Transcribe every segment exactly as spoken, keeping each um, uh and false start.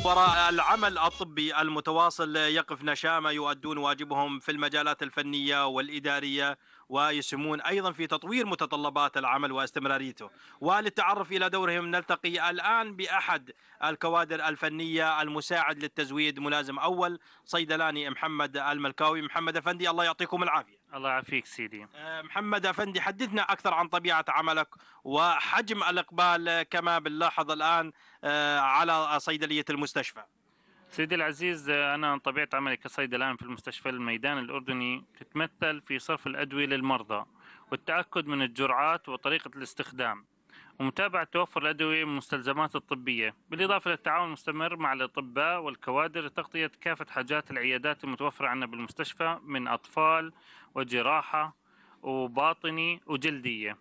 وراء العمل الطبي المتواصل يقف نشامة يؤدون واجبهم في المجالات الفنية والإدارية، ويسهمون أيضا في تطوير متطلبات العمل واستمراريته. وللتعرف إلى دورهم نلتقي الآن بأحد الكوادر الفنية المساعد للتزويد، ملازم أول صيدلاني محمد الملكاوي. محمد أفندي، الله يعطيكم العافية. الله يعافيك سيدي. آه، محمد أفندي، حدثنا أكثر عن طبيعة عملك وحجم الإقبال كما بنلاحظ الآن آه، على صيدلية المستشفى. سيدي العزيز، أنا طبيعة عملي كصيدلان في المستشفى الميدان الأردني تتمثل في صرف الأدوية للمرضى والتأكد من الجرعات وطريقة الاستخدام ومتابعة توفر الأدوية والمستلزمات الطبية، بالإضافة للتعاون المستمر مع الأطباء والكوادر لتغطية كافة حاجات العيادات المتوفرة عندنا بالمستشفى من أطفال وجراحة وباطني وجلدية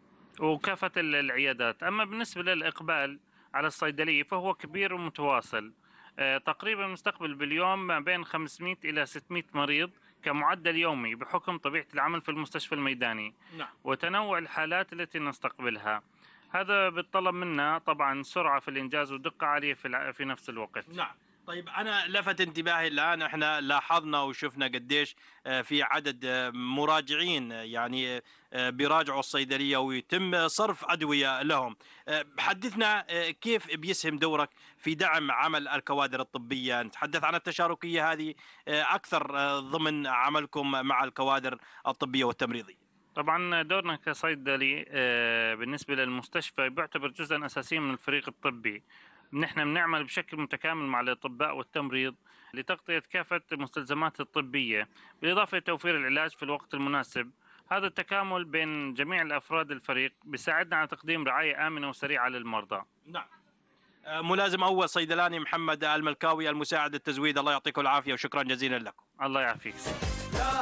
وكافة العيادات. أما بالنسبة للإقبال على الصيدلية فهو كبير ومتواصل، آه، تقريبا مستقبل باليوم ما بين خمسمئة إلى ستمئة مريض كمعدل يومي بحكم طبيعة العمل في المستشفى الميداني. نعم. وتنوع الحالات التي نستقبلها، هذا بيتطلب منا طبعا سرعة في الإنجاز ودقة عالية في, الع... في نفس الوقت. نعم. طيب، أنا لفت انتباهي الآن، إحنا لاحظنا وشفنا قديش آه، في عدد آه، مراجعين، آه، يعني آه، بيراجعوا الصيدلية ويتم صرف أدوية لهم. آه، حدثنا آه، كيف بيسهم دورك في دعم عمل الكوادر الطبية؟ نتحدث عن التشاركية هذه آه، أكثر آه، ضمن عملكم مع الكوادر الطبية والتمريضية. طبعا دورنا كصيدلي آه، بالنسبة للمستشفى بيعتبر جزءا أساسيا من الفريق الطبي. نحن بنعمل بشكل متكامل مع الأطباء والتمريض لتغطية كافة المستلزمات الطبية، بالإضافة لتوفير العلاج في الوقت المناسب. هذا التكامل بين جميع الأفراد الفريق بيساعدنا على تقديم رعاية آمنة وسريعة للمرضى. نعم. آه، ملازم أول صيدلاني محمد الملكاوي المساعد التزويد، الله يعطيكم العافية وشكرا جزيلا لكم. الله يعافيك.